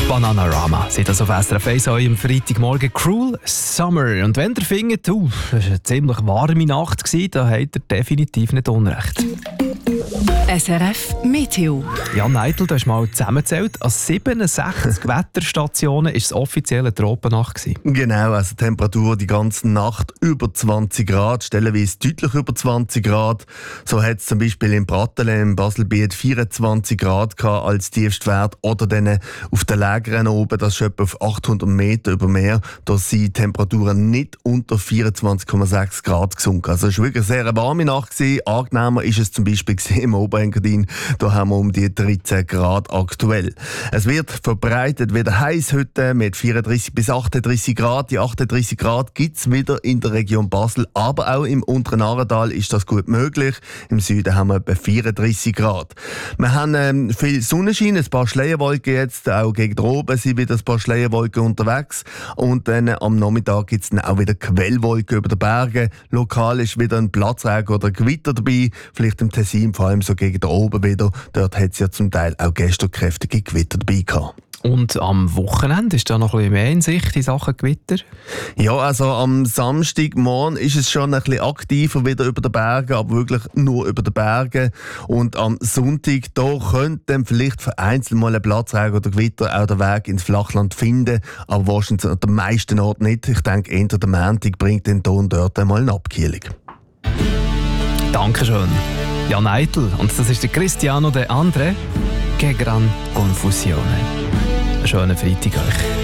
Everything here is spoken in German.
Bananarama sieht das auf SRF 1 am Freitagmorgen. Cruel Summer. Und wenn ihr findet, das war eine ziemlich warme Nacht, dann habt ihr definitiv nicht Unrecht. SRF Meteo. Jan Neidl, du hast mal zusammengezählt. An 67 Wetterstationen war es offizielle Tropennacht. Genau, also Temperatur die ganze Nacht über 20 Grad, stellenweise deutlich über 20 Grad. So hat es zum Beispiel in Pratteln im Baselbiet 24 Grad gehabt als Tiefstwert oder dann auf den Lägern oben, das ist etwa auf 800 Meter über Meer. Da sind Temperaturen nicht unter 24,6 Grad gesunken. Also es war wirklich eine sehr warme Nacht. Angenehmer ist es zum Beispiel im Oberengadin. Da haben wir um die 13 Grad aktuell. Es wird verbreitet wieder heiß heute mit 34 bis 38 Grad. Die 38 Grad gibt es wieder in der Region Basel, aber auch im unteren Aartal ist das gut möglich. Im Süden haben wir etwa 34 Grad. Wir haben viel Sonnenschein, ein paar Schleierwolken jetzt. Auch gegen oben sind wieder ein paar Schleierwolken unterwegs. Und dann am Nachmittag gibt es dann auch wieder Quellwolken über den Bergen. Lokal ist wieder ein Platzregen oder Gewitter dabei. Vielleicht im Tessin, vor allem so gegen oben wieder. Dort hat es ja zum Teil auch gestern kräftige Gewitter dabei gehabt. Und am Wochenende ist da noch ein bisschen mehr in Sicht in Sachen Gewitter? Ja, also am Samstagmorgen ist es schon ein bisschen aktiver wieder über den Bergen, aber wirklich nur über den Bergen. Und am Sonntag, da könnte dann vielleicht vereinzelt mal ein Platzregen oder Gewitter auch den Weg ins Flachland finden, aber wahrscheinlich an den meisten Orten nicht. Ich denke, eher der Montag bringt den Ton dort einmal eine Abkühlung. Dankeschön. Jan Neidl. Und das ist der Cristiano De Andre. Che gran confusione. Einen schönen Freitag euch.